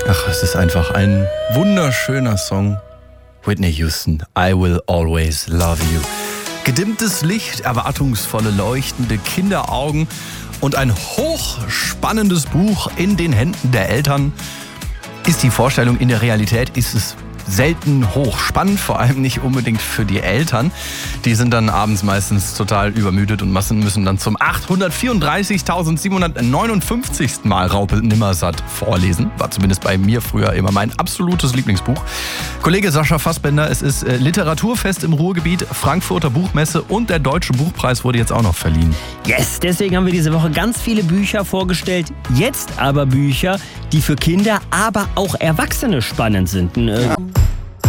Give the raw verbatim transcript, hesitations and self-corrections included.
Ach, es ist einfach ein wunderschöner Song. Whitney Houston, I Will Always Love You. Gedimmtes Licht, erwartungsvolle, leuchtende Kinderaugen und ein hochspannendes Buch in den Händen der Eltern. Ist die Vorstellung, in der Realität ist es selten hochspannend, vor allem nicht unbedingt für die Eltern. Die sind dann abends meistens total übermüdet und müssen dann zum achthundertvierunddreißigtausendsiebenhundertneunundfünfzig. Mal Raupe Nimmersatt vorlesen. War zumindest bei mir früher immer mein absolutes Lieblingsbuch. Kollege Sascha Fassbender, es ist Literaturfest im Ruhrgebiet, Frankfurter Buchmesse und der Deutsche Buchpreis wurde jetzt auch noch verliehen. Yes, deswegen haben wir diese Woche ganz viele Bücher vorgestellt. Jetzt aber Bücher, die für Kinder, aber auch Erwachsene spannend sind. Äh,